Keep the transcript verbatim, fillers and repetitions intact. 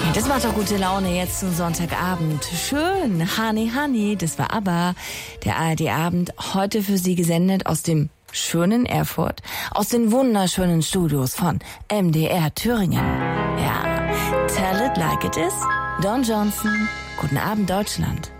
Das macht doch gute Laune jetzt zum Sonntagabend. Schön, Honey Honey, das war ABBA. Der A R D-Abend, heute für Sie gesendet aus dem schönen Erfurt, aus den wunderschönen Studios von M D R Thüringen. Ja, tell it like it is, Don Johnson. Guten Abend, Deutschland.